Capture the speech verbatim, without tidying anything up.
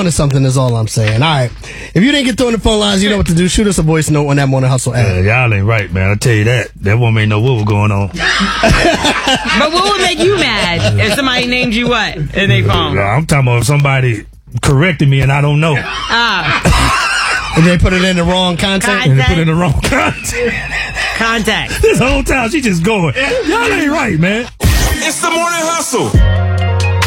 on to something is all I'm saying. All right. If you didn't get through on the phone lines, you know what to do. Shoot us a voice note on that Morning Hustle app. Yeah, y'all ain't right, man. I tell you that. That woman ain't know what was going on. But what would make you mad if somebody named you what in their phone? I'm talking about if somebody corrected me and I don't know. Ah. And they put it in the wrong context? And they put it in the wrong context. Contact. This whole time she just going, y'all ain't right, man. It's the Morning Hustle.